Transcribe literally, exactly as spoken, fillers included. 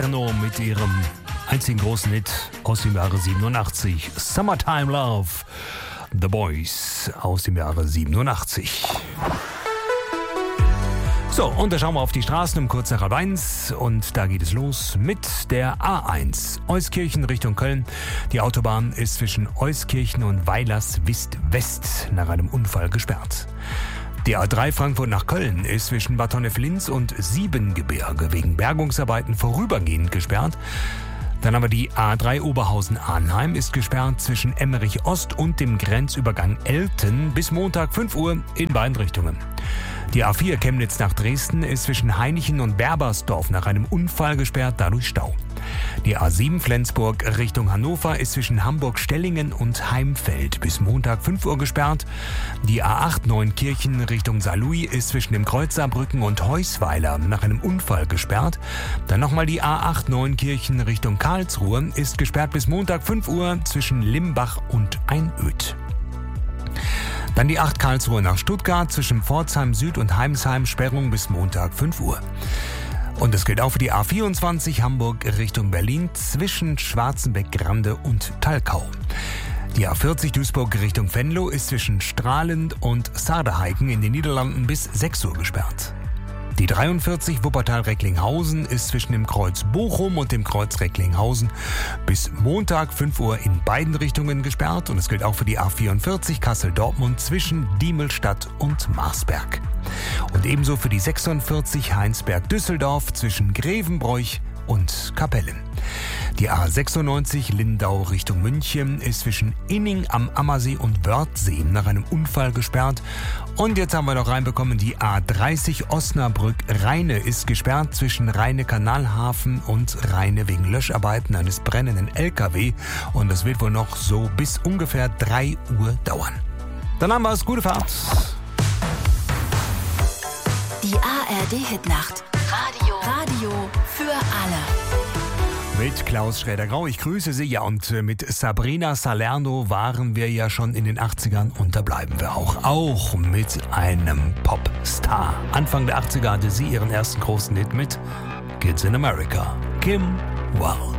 Salerno mit ihrem einzigen großen Hit aus dem Jahre siebenundachtzig. Summertime Love. The Boys aus dem Jahre siebenundachtzig. So, und da schauen wir auf die Straßen um kurz nach halb eins und da geht es los mit der A eins. Euskirchen Richtung Köln. Die Autobahn ist zwischen Euskirchen und Weilerswist West nach einem Unfall gesperrt. Die A drei Frankfurt nach Köln ist zwischen Bad Honnef-Linz und Siebengebirge wegen Bergungsarbeiten vorübergehend gesperrt. Dann aber die A drei Oberhausen-Arnheim ist gesperrt zwischen Emmerich Ost und dem Grenzübergang Elten bis Montag fünf Uhr in beiden Richtungen. Die A vier Chemnitz nach Dresden ist zwischen Hainichen und Berbersdorf nach einem Unfall gesperrt, dadurch Stau. Die A sieben Flensburg Richtung Hannover ist zwischen Hamburg-Stellingen und Heimfeld bis Montag fünf Uhr gesperrt. Die A acht Neunkirchen Richtung Saarlouis ist zwischen dem Kreuzsaarbrücken und Heusweiler nach einem Unfall gesperrt. Dann nochmal die A acht Neunkirchen Richtung Karlsruhe ist gesperrt bis Montag fünf Uhr zwischen Limbach und Einöd. Dann die acht Karlsruhe nach Stuttgart zwischen Pforzheim Süd und Heimsheim, Sperrung bis Montag fünf Uhr. Und es gilt auch für die A vierundzwanzig Hamburg Richtung Berlin zwischen Schwarzenbeck-Grande und Talkau. Die A vierzig Duisburg Richtung Venlo ist zwischen Strahlend und Saarbrücken in den Niederlanden bis sechs Uhr gesperrt. Die dreiundvierzig Wuppertal-Recklinghausen ist zwischen dem Kreuz Bochum und dem Kreuz Recklinghausen bis Montag fünf Uhr in beiden Richtungen gesperrt. Und es gilt auch für die A vierundvierzig Kassel-Dortmund zwischen Diemelstadt und Marsberg. Und ebenso für die sechsundvierzig Heinsberg-Düsseldorf zwischen Grevenbroich und Kapellen. Die A sechsundneunzig Lindau Richtung München ist zwischen Inning am Ammersee und Wörthsee nach einem Unfall gesperrt. Und jetzt haben wir noch reinbekommen, die A dreißig Osnabrück-Rheine ist gesperrt zwischen Rheine-Kanalhafen und Rheine wegen Löscharbeiten eines brennenden L K W. Und das wird wohl noch so bis ungefähr drei Uhr dauern. Dann haben wir es. Gute Fahrt. Die A R D-Hitnacht. Radio. Radio für alle. Mit Klaus Schräder-Grau, ich grüße Sie. Ja, und mit Sabrina Salerno waren wir ja schon in den achtzigern und da bleiben wir auch. Auch mit einem Popstar. Anfang der achtziger hatte sie ihren ersten großen Hit mit Kids in America. Kim Wilde.